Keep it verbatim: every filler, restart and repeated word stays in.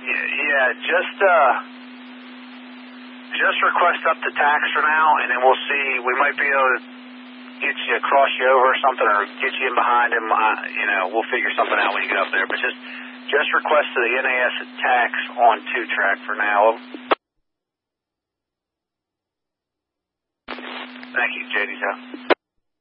Yeah, just uh, just request up the tax for now, and then we'll see. We might be able to get you, cross you over or something, or get you in behind him. Uh, you know, we'll figure something out when you get up there. But just just request the N A S tax on two track for now. Thank you, J D's out.